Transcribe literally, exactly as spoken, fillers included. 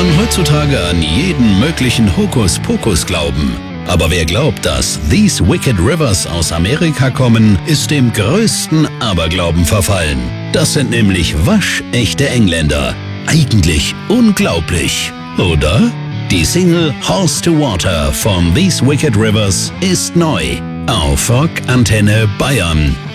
wollen heutzutage an jeden möglichen Hokuspokus glauben. Aber wer glaubt, dass These Wicked Rivers aus Amerika kommen, ist dem größten Aberglauben verfallen. Das sind nämlich waschechte Engländer. Eigentlich unglaublich, oder? Die Single Horse to Water von These Wicked Rivers ist neu auf Rock Antenne Bayern.